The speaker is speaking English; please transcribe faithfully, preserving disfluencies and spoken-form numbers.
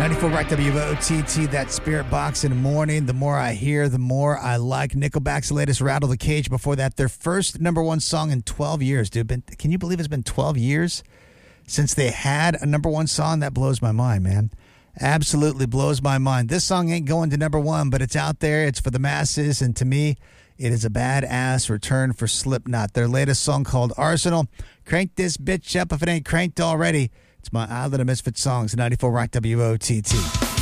ninety-four Rock W O T T, that Spirit Box in the morning. The more I hear, the more I like. Nickelback's latest, Rattle the Cage. Before that, their first number one song in twelve years, dude. Been, can you believe it's been twelve years since they had a number one song? That blows my mind, man. Absolutely blows my mind. This song ain't going to number one, but it's out there. It's for the masses, and to me, it is a badass return for Slipknot. Their latest song called Arsenal. Crank this bitch up if it ain't cranked already. It's my Island of Misfit Songs, ninety-four Rock W O T T.